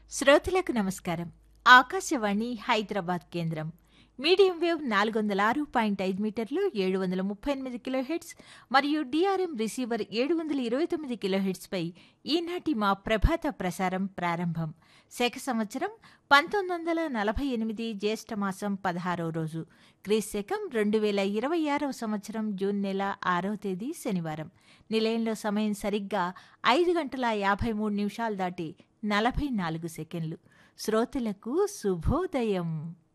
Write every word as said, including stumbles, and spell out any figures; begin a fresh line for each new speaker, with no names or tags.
శ్రోతలకు నమస్కారం. ఆకాశవాణి హైదరాబాద్ కేంద్రం. మీడియం వేవ్ నాలుగు వందల ఆరు పాయింట్ ఐదు మీటర్లు ఏడు వందల ముప్పై ఎనిమిది కిలోహెర్ట్జ్ మరియు డిఆర్ఎం రిసీవర్ ఏడు వందల ఇరవై తొమ్మిది కిలోహెర్ట్జ్పై ఈనాటి మా ప్రభాత ప్రసారం ప్రారంభం. శక సంవత్సరం పంతొమ్మిది వందల నలభై ఎనిమిది జ్యేష్ఠ మాసం పదహారవ రోజు, క్రీస్తు శకం రెండు వేల ఇరవై ఆరవ సంవత్సరం జూన్ నెల ఆరవ తేదీ శనివారం. నిలయంలో సమయం సరిగ్గా ఐదు గంటల యాభై మూడు నిమిషాలు దాటి నలభై నాలుగు సెకండ్లు. శ్రోతలకు శుభోదయం.